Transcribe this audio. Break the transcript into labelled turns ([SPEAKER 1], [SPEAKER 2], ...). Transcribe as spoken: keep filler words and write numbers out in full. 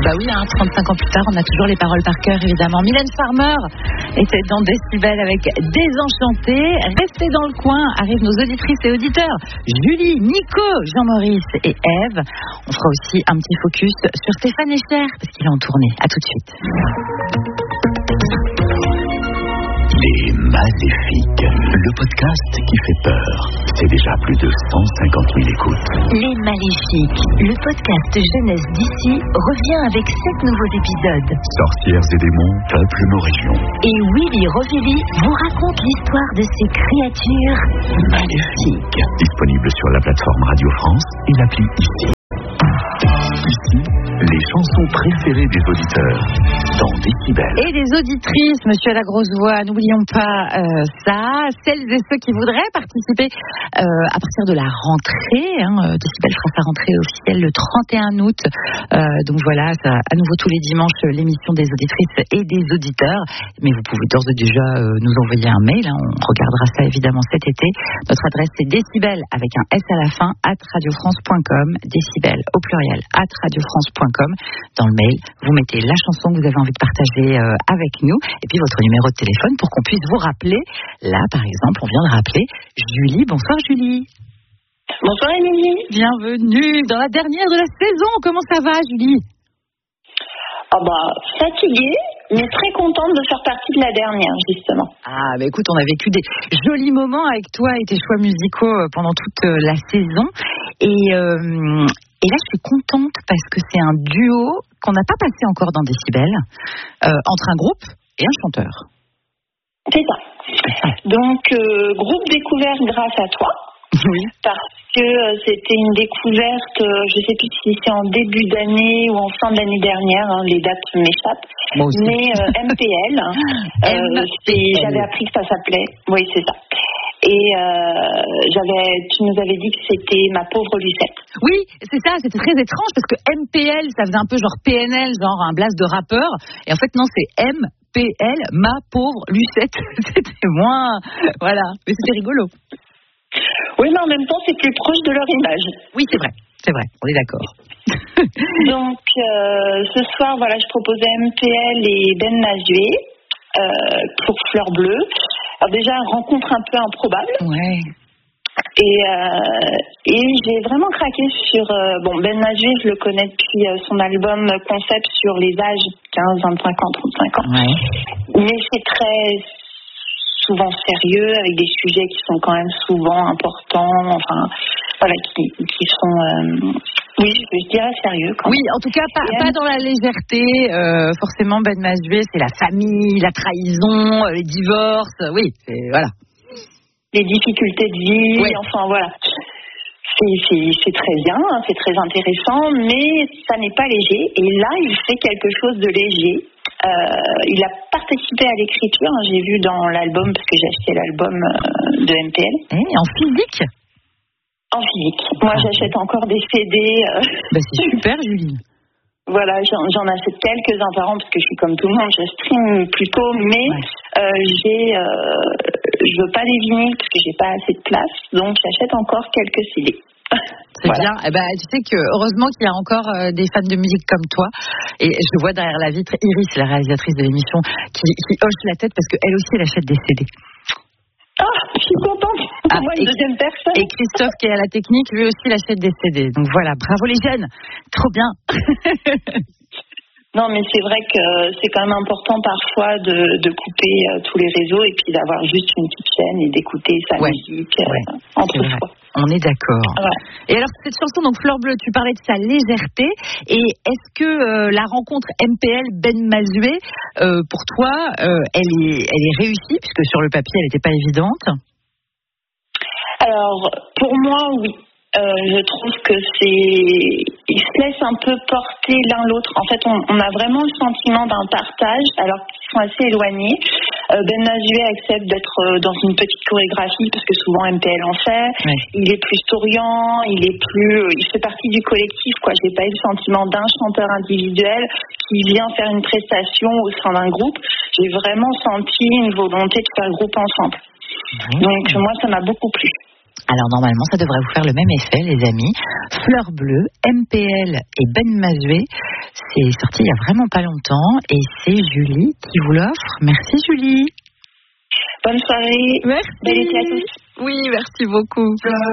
[SPEAKER 1] bah oui, hein, trente-cinq ans plus tard, on a toujours les paroles par cœur, évidemment. Mylène Farmer était dans Décibel avec Désenchanté. Restez dans le coin, arrivent nos auditrices et auditeurs. Julie, Nico, Jean-Maurice et Ève. On fera aussi un petit focus sur Stéphane Echer, parce qu'il est en tournée. À tout de suite.
[SPEAKER 2] Les Maléfiques, le podcast qui fait peur. C'est déjà plus de cent cinquante mille écoutes.
[SPEAKER 3] Les Maléfiques, le podcast jeunesse d'ici, revient avec sept nouveaux épisodes.
[SPEAKER 2] Sorcières et démons peuplent nos régions.
[SPEAKER 3] Et Willy Rovelli vous raconte l'histoire de ces créatures
[SPEAKER 2] maléfiques. Disponible sur la plateforme Radio France et l'appli Ici. Ici, les chansons préférées des auditeurs dans Décibel.
[SPEAKER 1] Et des auditrices, monsieur à la grosse voix, n'oublions pas euh, ça. Celles et ceux qui voudraient participer euh, à partir de la rentrée. Hein, Décibel fera sa rentrée officielle le trente et un août. Euh, donc voilà, ça, à nouveau tous les dimanches, l'émission des auditrices et des auditeurs. Mais vous pouvez d'ores et déjà euh, nous envoyer un mail. Hein, on regardera ça évidemment cet été. Notre adresse c'est décibel avec un S à la fin, at radiofrance point com. Décibel au pluriel, at radiofrance point com. Dans le mail, vous mettez la chanson que vous avez envie de partager euh, avec nous et puis votre numéro de téléphone pour qu'on puisse vous rappeler. Là, par exemple, on vient de rappeler Julie. Bonsoir Julie.
[SPEAKER 4] Bonsoir Émilie.
[SPEAKER 1] Bienvenue dans la dernière de la saison. Comment ça va Julie?
[SPEAKER 4] Ah bah, fatiguée, mais très contente de faire partie de la dernière, justement.
[SPEAKER 1] Ah, bah écoute, on a vécu des jolis moments avec toi et tes choix musicaux pendant toute la saison. Et, euh, et là, je suis contente parce que c'est un duo qu'on n'a pas passé encore dans Décibel, euh, entre un groupe et un chanteur.
[SPEAKER 4] C'est ça. Donc, euh, groupe découvert grâce à toi.
[SPEAKER 1] Oui. Parce
[SPEAKER 4] que euh, c'était une découverte, euh, je ne sais plus si c'est en début d'année ou en fin de l'année dernière, hein, les dates m'échappent,
[SPEAKER 1] bon,
[SPEAKER 4] mais euh, M P L, euh, M P L. J'avais appris que ça s'appelait, oui c'est ça. Et euh, j'avais, tu nous avais dit que c'était Ma pauvre Lucette.
[SPEAKER 1] Oui, c'est ça, c'était très étrange parce que M P L, ça faisait un peu genre P N L, genre un blast de rappeur, et en fait non, c'est M P L, Ma pauvre Lucette. C'était moins, voilà, mais c'était rigolo.
[SPEAKER 4] Oui, mais en même temps, c'est plus proche de leur image.
[SPEAKER 1] Oui, c'est vrai, c'est vrai, on est d'accord.
[SPEAKER 4] Donc, euh, ce soir, voilà, je proposais M P L et Ben Mazué euh, pour Fleur Bleue. Alors déjà, rencontre un peu improbable.
[SPEAKER 1] Ouais.
[SPEAKER 4] Et, euh, et j'ai vraiment craqué sur... Euh, bon, Ben Mazué, je le connais depuis euh, son album Concept sur les âges quinze, vingt-cinq ans, trente-cinq ans.
[SPEAKER 1] Ouais.
[SPEAKER 4] Mais c'est très... souvent sérieux, avec des sujets qui sont quand même souvent importants, enfin, voilà, qui, qui sont, euh, oui, je dirais sérieux. Quand
[SPEAKER 1] oui,
[SPEAKER 4] même.
[SPEAKER 1] En tout cas, pas, pas dans la légèreté. Euh, forcément, Ben Mazué, c'est la famille, la trahison, les divorces, oui, c'est, voilà.
[SPEAKER 4] Les difficultés de vie,
[SPEAKER 1] oui.
[SPEAKER 4] Enfin, voilà. C'est, c'est, c'est très bien, hein, c'est très intéressant, mais ça n'est pas léger. Et là, il fait quelque chose de léger. Euh, il a participé à l'écriture, hein, j'ai vu dans l'album, parce que j'ai acheté l'album euh, de M P L.
[SPEAKER 1] Et en physique?
[SPEAKER 4] En physique. Moi, ah. j'achète encore des C D. Euh...
[SPEAKER 1] Bah, c'est super, Julie.
[SPEAKER 4] Voilà, j'en, j'en achète quelques-uns par an, parce que je suis comme tout le monde, je stream plutôt, mais ouais. euh, j'ai, euh, je veux pas les vinyles, parce que j'ai pas assez de place, donc j'achète encore quelques C D.
[SPEAKER 1] C'est voilà. Bien. Eh ben, tu sais que heureusement qu'il y a encore euh, des fans de musique comme toi. Et je vois derrière la vitre Iris, la réalisatrice de l'émission, qui, qui hoche la tête parce qu'elle aussi elle achète des C D.
[SPEAKER 4] Ah, je suis contente.
[SPEAKER 1] Ah,
[SPEAKER 4] moi, une
[SPEAKER 1] et,
[SPEAKER 4] deuxième personne.
[SPEAKER 1] Et Christophe qui est à la technique, lui aussi il achète des C D. Donc voilà, bravo les jeunes. Trop bien.
[SPEAKER 4] Non, mais c'est vrai que c'est quand même important parfois de, de couper euh, tous les réseaux et puis d'avoir juste une petite chaîne et d'écouter sa ouais. musique euh,
[SPEAKER 1] ouais.
[SPEAKER 4] entre soi.
[SPEAKER 1] On est d'accord.
[SPEAKER 4] Ouais.
[SPEAKER 1] Et alors, cette chanson, donc Fleur Bleue, tu parlais de sa légèreté. Et est-ce que euh, la rencontre M P L Ben Mazué, euh, pour toi, euh, elle est, elle est réussie, puisque sur le papier, elle n'était pas évidente?
[SPEAKER 4] Alors, pour moi, oui. Euh, je trouve que c'est, ils se laissent un peu porter l'un l'autre. En fait, on, on a vraiment le sentiment d'un partage, alors qu'ils sont assez éloignés. Euh, Ben Mazué accepte d'être euh, dans une petite chorégraphie parce que souvent M P L en fait. Ouais. Il est plus souriant, il est plus, euh, il fait partie du collectif, quoi. J'ai pas eu le sentiment d'un chanteur individuel qui vient faire une prestation au sein d'un groupe. J'ai vraiment senti une volonté de faire groupe ensemble. Mmh. Donc moi, ça m'a beaucoup plu.
[SPEAKER 1] Alors normalement, ça devrait vous faire le même effet, les amis. Fleur Bleue, M P L et Ben Mazué, C'est sorti il y a vraiment pas longtemps et c'est Julie qui vous l'offre. Merci Julie.
[SPEAKER 4] Bonne soirée.
[SPEAKER 1] Merci.
[SPEAKER 4] Belle été à tous.
[SPEAKER 1] Oui, merci beaucoup.